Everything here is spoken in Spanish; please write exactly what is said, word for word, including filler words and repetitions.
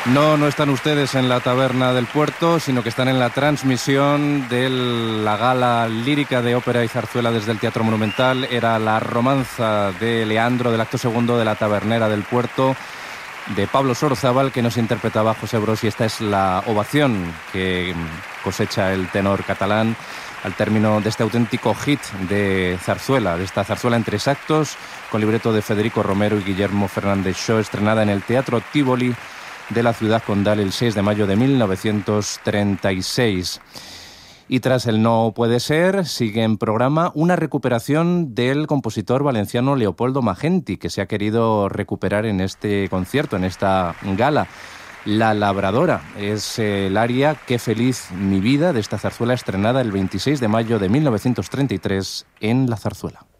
No, no están ustedes en la Taberna del Puerto, sino que están en la transmisión de la gala lírica de ópera y zarzuela desde el Teatro Monumental. Era la romanza de Leandro, del acto segundo de la Tabernera del Puerto, de Pablo Sorozábal, que nos interpretaba José Bros, y esta es la ovación que cosecha el tenor catalán al término de este auténtico hit de zarzuela, de esta zarzuela en tres actos, con libreto de Federico Romero y Guillermo Fernández Shaw, estrenada en el Teatro Tívoli de la ciudad condal el seis de mayo de mil novecientos treinta y seis. Y tras el No puede ser, sigue en programa una recuperación del compositor valenciano Leopoldo Magenti, que se ha querido recuperar en este concierto, en esta gala. La Labradora es el aria Qué feliz mi vida, de esta zarzuela estrenada el veintiséis de mayo de mil novecientos treinta y tres en La Zarzuela.